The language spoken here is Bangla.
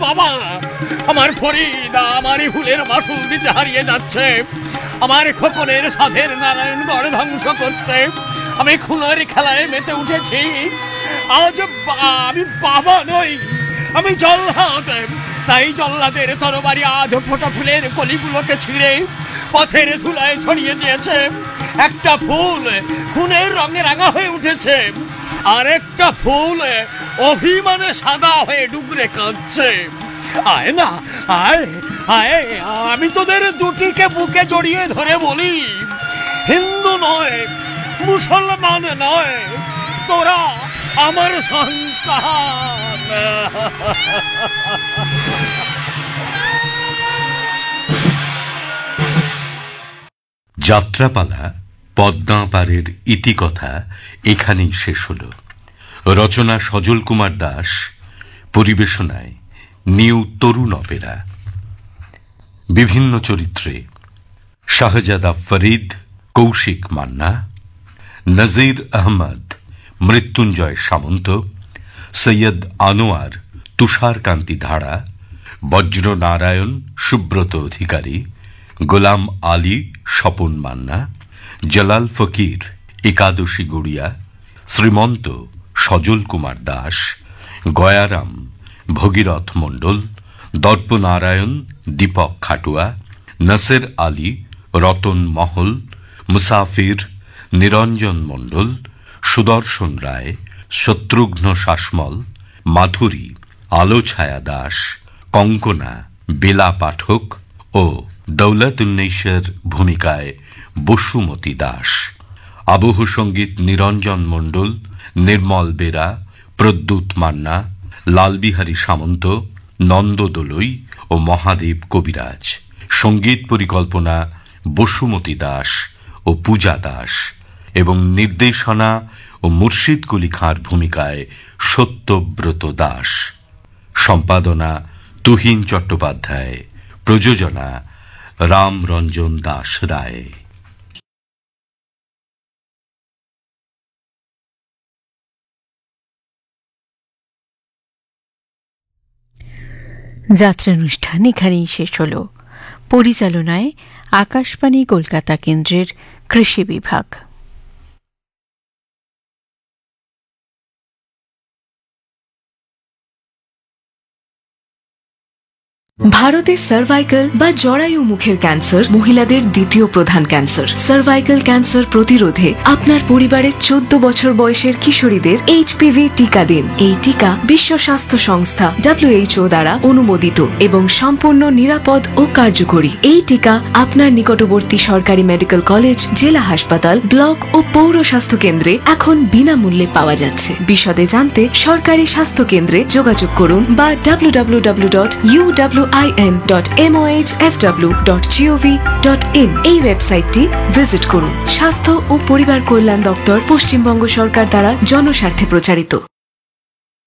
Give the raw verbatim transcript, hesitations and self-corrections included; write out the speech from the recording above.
বাবা, আমার ফরিদা আমারই হুলের মাসুল দিতে হারিয়ে যাচ্ছে। আমার খোকনের সাথের নারায়ণগড় ধ্বংস করতে আমি খুনের খেলায় মেতে উঠেছি। আজ আমি বাবা নই, আমি জল্লাদ। তাই জল্লাদের তরবারি আধ ফোটা ফুলের কলিগুলোকে ছিঁড়ে পথের ধুলায় ছড়িয়ে দিয়েছে। একটা ফুল খুনের রঙে রাঙা হয়ে উঠেছে, আর একটা ফুল অভিমানে সাদা হয়ে ডুবরে কাঁদছে। আয় না, আয় আয়, আমি তোদের দুটিকে বুকে জড়িয়ে ধরে বলি, হিন্দু নয়, মুসলমান নয়, তোরা আমার সন্তান। যাত্রাপালা পদ্মা পারের ইতিকথা এখানেই শেষ হল। রচনা সজল কুমার দাস, পরিবেশনায় নিউ তরুণ অপেরা। বিভিন্ন চরিত্রে শাহজাদা ফরিদ, কৌশিক মান্না, নজির আহমদ, মৃত্যুঞ্জয় সামন্ত, সৈয়দ আনোয়ার, তুষারকান্তি ধারা, বজ্রনারায়ণ, সুব্রত অধিকারী, গোলাম আলী, স্বপন মান্না, জালাল ফকির, একাদশী গুড়িয়া, শ্রীমন্ত সজল কুমার দাস, গয়ারাম, ভগীরথ মণ্ডল, দর্পনারায়ণ, দীপক খাটুয়া, নসের আলী, রতন মহল, মুসাফির, নিরঞ্জন মণ্ডল, সুদর্শন রায়, শত্রুঘ্ন শাসমল, মাধুরী, আলো ছায়া দাস, কঙ্কনা, বেলা পাঠক ও দৌলতুন্নেশ্বর ভূমিকায় বসুমতী দাস। আবহ সঙ্গীত নিরঞ্জন মণ্ডল, নির্মল বেরা, প্রদ্যুৎ মান্না, লালবিহারী সামন্ত, নন্দ দোলই ও মহাদেব কবিরাজ। সঙ্গীত পরিকল্পনা বসুমতী দাস ও পূজা দাস এবং নির্দেশনা ও মুর্শিদ কুলি খাঁর ভূমিকায় সত্যব্রত দাস। সম্পাদনা তুহিন চট্টোপাধ্যায়। প্রযোজনা রামরঞ্জন দাস রায়। যাত্রানুষ্ঠান এখানেই শেষ হল। পরিচালনায় আকাশবাণী কলকাতা কেন্দ্রের কৃষি বিভাগ। ভারতে সার্ভাইকাল বা জরায়ু মুখের ক্যান্সার মহিলাদের দ্বিতীয় প্রধান ক্যান্সার। সার্ভাইকাল ক্যান্সার প্রতিরোধে আপনার পরিবারের চোদ্দ বছর বয়সের কিশোরীদের এইচপিভি টিকা দিন। এই টিকা বিশ্ব স্বাস্থ্য সংস্থা ডব্লিউএইচও দ্বারা অনুমোদিত এবং সম্পূর্ণ নিরাপদ ও কার্যকরী। এই টিকা আপনার নিকটবর্তী সরকারি মেডিকেল কলেজ, জেলা হাসপাতাল, ব্লক ও পৌর স্বাস্থ্য কেন্দ্রে এখন বিনামূল্যে পাওয়া যাচ্ছে। বিশদে জানতে সরকারি স্বাস্থ্য কেন্দ্রে যোগাযোগ করুন বা W W W dot U W I N dot M O H F W dot G O V dot in এই ওয়েবসাইটটি ভিজিট করুন। স্বাস্থ্য ও পরিবার কল্যাণ দপ্তর, পশ্চিমবঙ্গ সরকার দ্বারা জনস্বার্থে প্রচারিত।